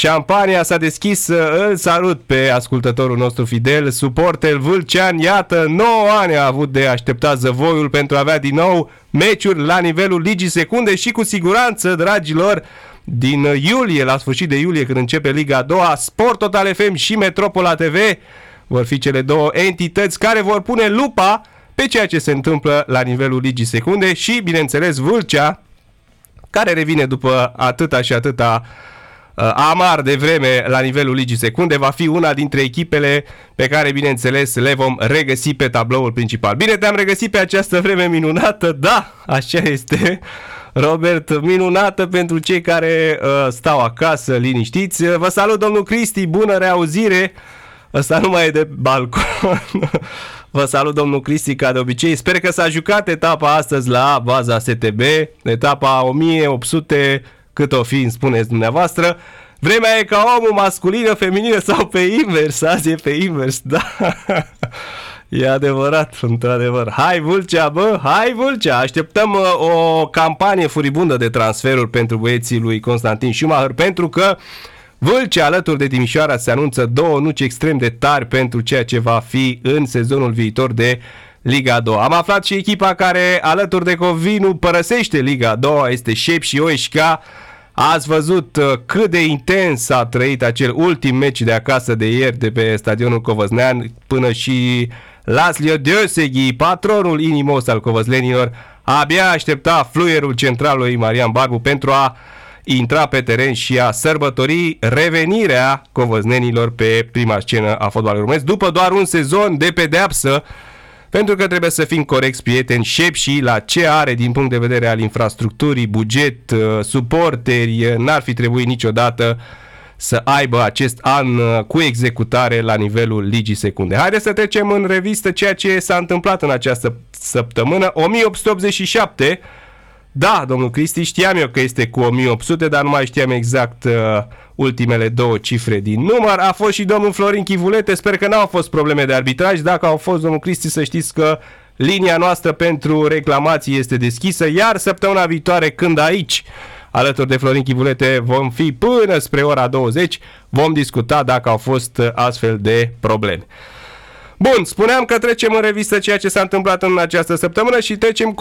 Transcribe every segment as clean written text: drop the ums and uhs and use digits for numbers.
Șampania s-a deschis, îl salut pe ascultătorul nostru fidel, suporter vâlcean, iată, 9 ani a avut de așteptat zăvoiul pentru a avea din nou meciuri la nivelul Ligii Secunde și cu siguranță, dragilor, din iulie, la sfârșit de iulie, când începe Liga a doua, Sport Total FM și Metropola TV vor fi cele două entități care vor pune lupa pe ceea ce se întâmplă la nivelul Ligii Secunde și, bineînțeles, Vâlcea, care revine după atâta și atâta amar de vreme la nivelul Ligii Secunde, va fi una dintre echipele pe care, bineînțeles, le vom regăsi pe tabloul principal. Bine te-am regăsit pe această vreme minunată, da, așa este, Robert, minunată pentru cei care stau acasă liniștiți. Vă salut, domnul Cristi, bună reauzire, ăsta nu mai e de balcon. Vă salut, domnul Cristi, ca de obicei. Sper că s-a jucat etapa astăzi la baza STB, etapa 1800, cât o fi, îmi spuneți dumneavoastră. Vremea e ca omul, masculină, feminină sau pe invers. Azi e pe invers, da. E adevărat, într-adevăr. Hai Vâlcea, bă, hai Vâlcea. Așteptăm o campanie furibundă de transferuri pentru băieții lui Constantin Schumacher, pentru că Vâlcea, alături de Timișoara, se anunță două nuci extrem de tari pentru ceea ce va fi în sezonul viitor de Liga a doua. Am aflat și echipa care, alături de Covinu, părăsește Liga a doua, este Șepși Oișca. Ați văzut cât de intens a trăit acel ultim meci de acasă de ieri de pe stadionul Covăznean, până și Laszlo Dioseghi, patronul inimos al covăzlenilor, abia aștepta fluierul centralului Marian Barbu pentru a intra pe teren și a sărbători revenirea covăznenilor pe prima scenă a fotbalului românesc, după doar un sezon de pedeapsă, pentru că trebuie să fim corecți, prieteni, Șepși, la ce are din punct de vedere al infrastructurii, buget, suporteri, n-ar fi trebuit niciodată să aibă acest an cu executare la nivelul Ligii Secunde. Haideți să trecem în revistă ceea ce s-a întâmplat în această săptămână. 1887. Da, domnul Cristi, știam eu că este cu 1800, dar nu mai știam exact ultimele două cifre din număr. A fost și domnul Florin Chivulete, sper că n-au fost probleme de arbitraj. Dacă au fost, domnul Cristi, să știți că linia noastră pentru reclamații este deschisă, iar săptămâna viitoare, când aici, alături de Florin Chivulete, vom fi până spre ora 20, vom discuta dacă au fost astfel de probleme. Bun, spuneam că trecem în revistă ceea ce s-a întâmplat în această săptămână și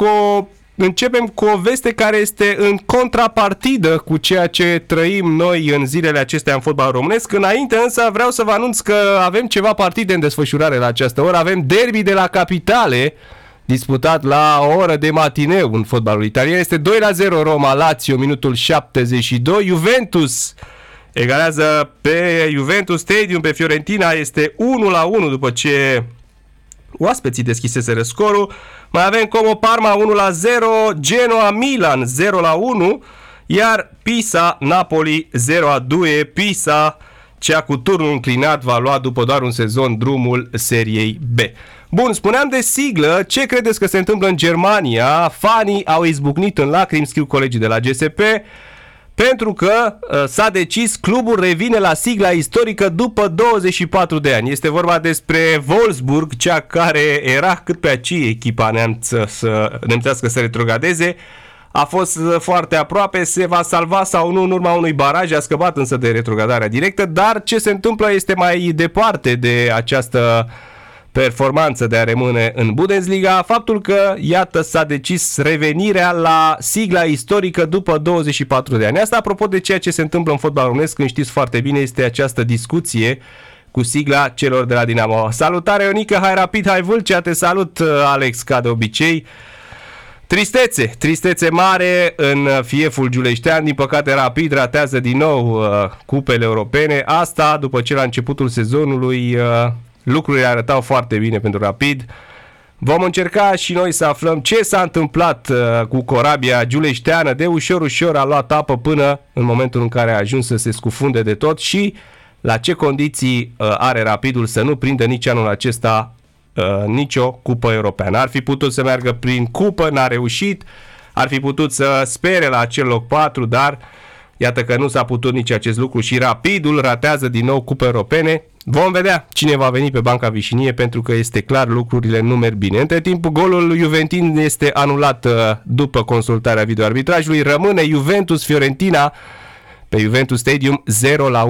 începem cu o veste care este în contrapartidă cu ceea ce trăim noi în zilele acestea în fotbal românesc. Înainte însă vreau să vă anunț că avem ceva partide în desfășurare la această oră. Avem derby de la Capitale, disputat la o oră de matineu în fotbalul italian. Este 2-0 Roma-Lazio, minutul 72. Juventus egalează pe Juventus Stadium, pe Fiorentina, este 1-1 după ce oaspeții deschiseseră scorul. Mai avem Como Parma 1-0, Genoa Milan 0-1, iar Pisa Napoli 0-2. Pisa, cea cu turnul înclinat, va lua după doar un sezon drumul Seriei B. Bun, spuneam de siglă. Ce credeți că se întâmplă în Germania? Fanii au izbucnit în lacrimi, scriu colegii de la GSP, pentru că s-a decis, clubul revine la sigla istorică după 24 de ani. Este vorba despre Wolfsburg, cea care era cât pe aici echipa nemțească să retrogradeze. A fost foarte aproape, se va salva sau nu în urma unui baraj, a scăpat însă de retrogradarea directă, dar ce se întâmplă este mai departe de această performanță de a rămâne în Bundesliga, faptul că, iată, s-a decis revenirea la sigla istorică după 24 de ani. Asta apropo de ceea ce se întâmplă în fotbal românesc, când știți foarte bine, este această discuție cu sigla celor de la Dinamo. Salutare, Ionica, hai Rapid, hai Vâlcea, te salut, Alex, ca de obicei. Tristețe mare în fieful giuleștean, din păcate Rapid ratează din nou cupele europene, asta după ce la începutul sezonului lucrurile arătau foarte bine pentru Rapid. Vom încerca și noi să aflăm ce s-a întâmplat cu corabia giuleșteană. De ușor a luat apă până în momentul în care a ajuns să se scufunde de tot și la ce condiții are Rapidul să nu prindă nici anul acesta nicio cupă europeană. Ar fi putut să meargă prin cupă, n-a reușit, ar fi putut să spere la acel loc 4, dar iată că nu s-a putut nici acest lucru și Rapidul ratează din nou cupe europene. Vom vedea cine va veni pe banca Vișinie, pentru că este clar, lucrurile nu merg bine. Între timp, golul Juventin este anulat după consultarea videoarbitrajului. Rămâne Juventus-Fiorentina pe Juventus Stadium 0-1.